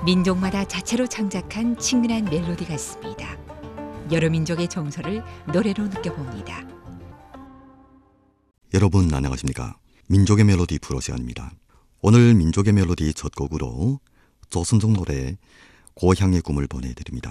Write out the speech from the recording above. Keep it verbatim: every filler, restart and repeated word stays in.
민족마다 자체로 창작한 친근한 멜로디 같습니다. 여러 민족의 정서를 노래로 느껴봅니다. 여러분 안녕하십니까? 민족의 멜로디 프로 시간입니다. 오늘 민족의 멜로디 첫 곡으로 조순정 노래 고향의 꿈을 보내드립니다.